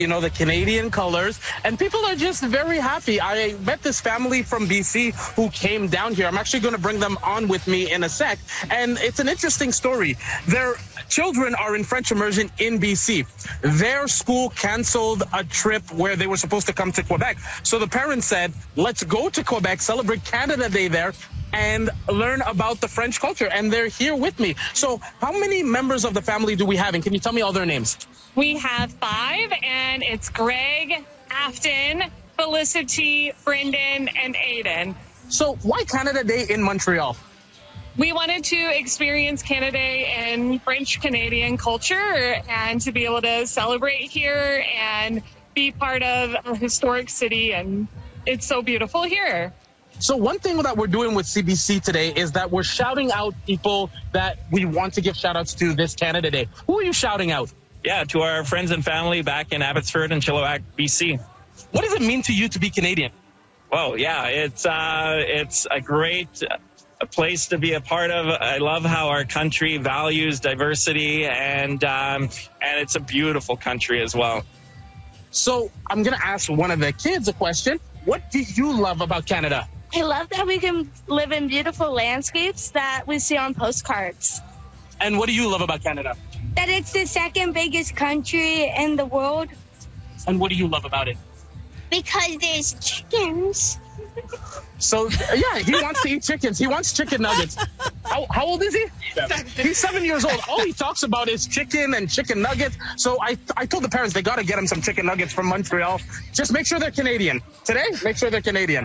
the Canadian colors, and people are just very happy. I met this family from BC who came down here. I'm actually going to bring them on with me in a sec, and it's an interesting story. Their children are in French immersion in BC. Their school canceled a trip where they were supposed to come to Quebec. So the parents said, let's go to Quebec, celebrate Canada Day there, and learn about the French culture. And they're here with me. So how many members of the family do we have? And can you tell me all their names? We have 5, and it's Greg, Afton, Felicity, Brendan, and Aiden. So why Canada Day in Montreal? We wanted to experience Canada Day in French-Canadian culture and to be able to celebrate here and be part of a historic city, and it's so beautiful here. So one thing that we're doing with CBC today is that we're shouting out people that we want to give shout-outs to this Canada Day. Who are you shouting out? Yeah, to our friends and family back in Abbotsford and Chilliwack, BC. What does it mean to you to be Canadian? Well, yeah, it's a great place to be a part of. I love how our country values diversity, and it's a beautiful country as well. So I'm going to ask one of the kids a question. What do you love about Canada? I love that we can live in beautiful landscapes that we see on postcards. And what do you love about Canada? That it's the second biggest country in the world. And what do you love about it? Because there's chickens. So, yeah, he wants to eat chickens. He wants chicken nuggets. How old is he? 7. He's 7 years old. All he talks about is chicken and chicken nuggets. So I told the parents they got to get him some chicken nuggets from Montreal. Just make sure they're Canadian. Today, make sure they're Canadian.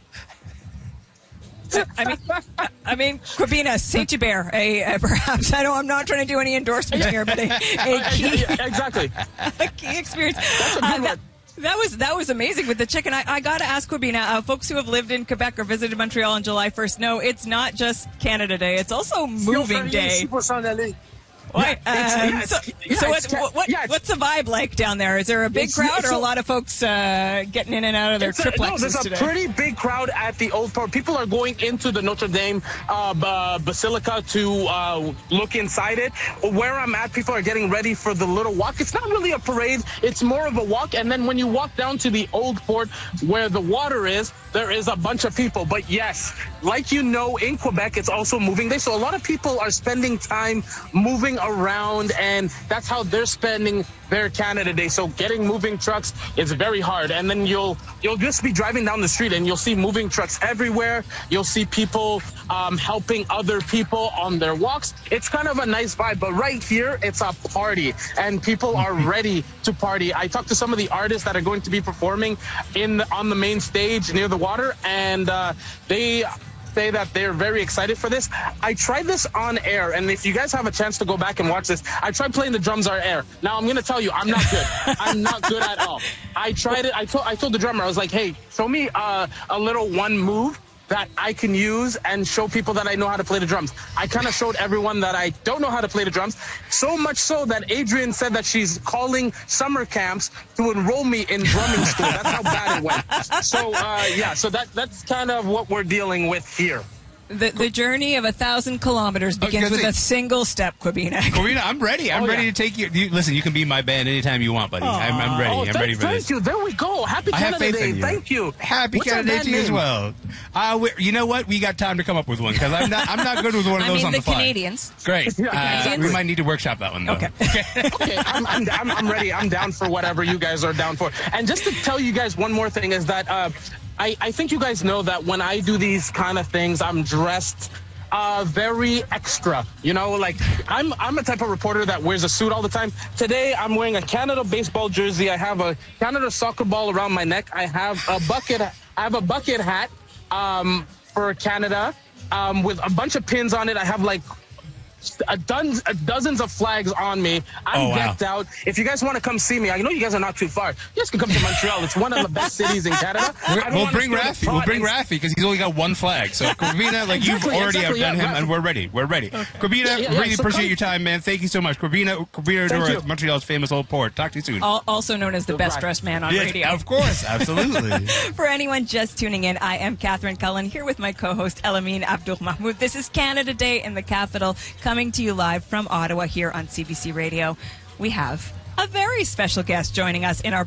I mean, Kwabena, Saint-Hubert, perhaps, I'm not trying to do any endorsement here, but a key, exactly. a key experience. That's a good one. That was amazing with the chicken. I got to ask Kwabena, folks who have lived in Quebec or visited Montreal on July 1st know it's not just Canada Day, it's also moving day. What's the vibe like down there? Is there a big crowd or a lot of folks getting in and out of their triplexes there's today? A pretty big crowd at the Old Port. People are going into the Notre Dame Basilica to look inside it. Where I'm at, people are getting ready for the little walk. It's not really a parade. It's more of a walk. And then when you walk down to the Old Port where the water is, there is a bunch of people. But yes, like in Quebec, it's also moving day. So a lot of people are spending time moving around, and that's how they're spending their Canada Day. So getting moving trucks is very hard. And then you'll just be driving down the street and you'll see moving trucks everywhere. You'll see people helping other people on their walks. It's kind of a nice vibe. But right here, it's a party, and people are ready to party. I talked to some of the artists that are going to be performing on the main stage near the water, and they say that they're very excited for this. I tried this on air, and if you guys have a chance to go back and watch this, I tried playing the drums on air. Now, I'm going to tell you, I'm not good. I'm not good at all. I tried it. I told the drummer, I was like, hey, show me a little one move that I can use and show people that I know how to play the drums. I kind of showed everyone that I don't know how to play the drums, so much so that Adrian said that she's calling summer camps to enroll me in drumming school. That's how bad it went. So, so that's kind of what we're dealing with here. The journey of 1,000 kilometers begins with a single step, Kwabena. Kwabena, I'm ready. I'm ready to take you. Listen, you can be my band anytime you want, buddy. I'm ready. I'm ready for this. Thank you. There we go. Happy Canada Day. Thank you. Happy Canada Day to you as well. You know what? We got time to come up with one, because I'm not good with one of those on the fly. Canadians. Great. We might need to workshop that one, though. Okay. Okay. I'm ready. I'm down for whatever you guys are down for. And just to tell you guys one more thing is that I think you guys know that when I do these kind of things, I'm dressed very extra. Like I'm a type of reporter that wears a suit all the time. Today, I'm wearing a Canada baseball jersey. I have a Canada soccer ball around my neck. I have a bucket hat for Canada with a bunch of pins on it. I have like dozens of flags on me. I'm decked out. If you guys want to come see me, I know you guys are not too far. You guys can come to Montreal. It's one of the best cities in Canada. We'll bring Rafi. We'll bring Rafi because he's only got one flag. So Kwabena, you've already outdone him, and we're ready. We're ready. Okay. Kwabena, really appreciate your time, man. Thank you so much. Kwabena Dora, Montreal's famous Old Port. Talk to you soon. Also known as the best dressed man on radio. Of course, absolutely. For anyone just tuning in, I am Catherine Cullen here with my co-host Elamine Abdul Mahmoud. This is Canada Day in the capital, coming to you live from Ottawa here on CBC Radio. We have a very special guest joining us in our